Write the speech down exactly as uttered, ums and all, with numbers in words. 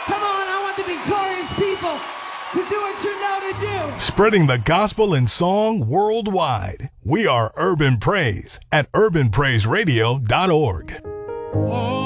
Come on, I want the victorious people to do what you know to do. Spreading the gospel and song worldwide. We are Urban Praise at urban praise radio dot org.